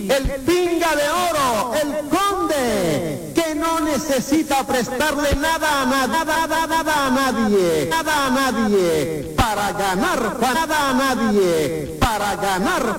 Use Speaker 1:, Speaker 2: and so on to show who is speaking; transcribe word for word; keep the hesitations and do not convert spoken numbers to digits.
Speaker 1: el pinga de oro, el conde, que no necesita prestarle nada a nada, nada, nada a nadie, nada a nadie, para ganar, nada a nadie, para ganar